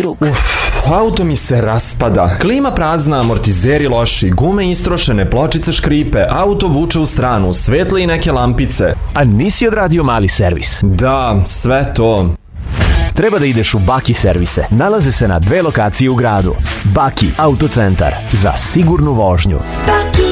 drug. Auto mi se raspada, klima prazna, amortizeri loši, gume istrošene, pločice škripe, auto vuče u stranu, svetle i neke lampice. A nisi odradio mali servis? Da, sve to. Treba da ideš u Baki servise. Nalaze se na 2 lokacije u gradu. Baki autocentar za sigurnu vožnju. Baki.